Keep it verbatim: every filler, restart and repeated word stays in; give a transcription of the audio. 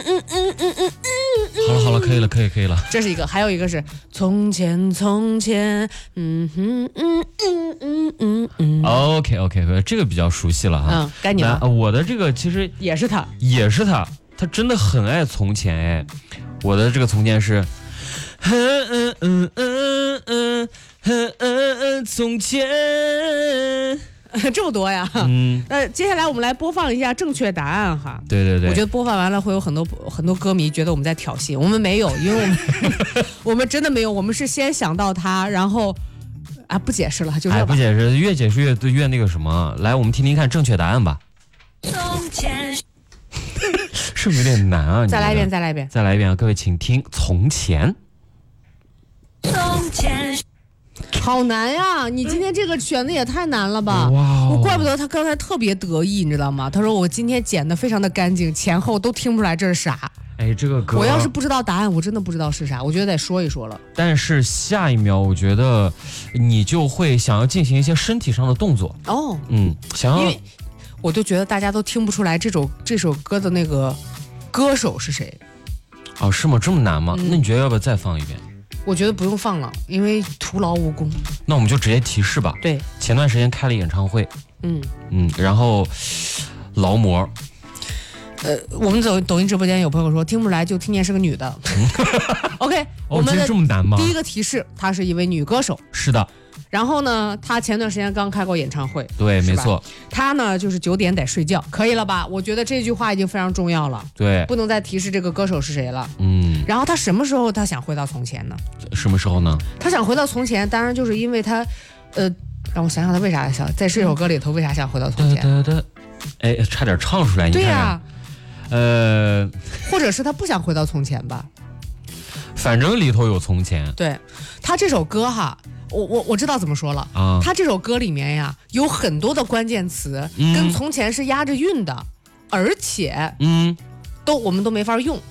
嗯嗯嗯嗯嗯。 好了好了，可以了可以可以了。 这是一个，还有一个是从前从前，嗯哼嗯嗯嗯嗯嗯。 OK OK， 这个比较熟悉了哈。 嗯，该你了。 我的这个其实也是他， 也是他，他真的很爱从前哎。我的这个从前是，嗯嗯嗯嗯嗯嗯嗯从前。 这么多呀。嗯，那接下来我们来播放一下正确答案哈。 对对对， 我觉得播放完了会有很多很多歌迷觉得我们在挑衅，我们没有，因为我们我们真的没有，我们是先想到他，然后啊不解释了，就这哎不解释，越解释越越那个什么。来，我们听听看正确答案吧。 从前是不是有点难啊？ 再来一遍，再来一遍， 再来一遍啊！各位请听，从前。 从前。好难呀！你今天这个选的也太难了吧！ 哇， 我怪不得他刚才特别得意，你知道吗？他说我今天剪的非常的干净，前后都听不出来这是啥。 哎，这个歌我要是不知道答案，我真的不知道是啥，我觉得得说一说了。 但是下一秒，我觉得你就会想要进行一些身体上的动作哦。 嗯，想要， 因为我就觉得大家都听不出来这首这首歌的那个歌手是谁。 哦，是吗？这么难吗？嗯、那你觉得要不要再放一遍？ 我觉得不用放了，因为徒劳无功。 那我们就直接提示吧。 对， 前段时间开了演唱会， 嗯嗯，然后劳模， 呃，我们抖抖音直播间有朋友说听不出来，就听见是个女的。OK， 我们的这么难吗？ 第一个提示，她是一位女歌手。 是的。 然后呢，她前段时间刚开过演唱会。 对，没错。 她呢就是九点得睡觉，可以了吧？我觉得这句话已经非常重要了。 对， 不能再提示这个歌手是谁了。 嗯。 然后她什么时候她想回到从前呢？ 什么时候呢？ 她想回到从前，当然就是因为她，呃，让我想想她为啥想在这首歌里头为啥想回到从前。 哒哒哒，哎，差点唱出来，你看看。对呀、啊。呃， 或者是她不想回到从前吧。 反正里头有从前。 对，她这首歌哈。我我我知道怎么说了啊！他这首歌里面呀有很多的关键词、嗯、跟从前是押着韵的，而且嗯，都我们都没法用。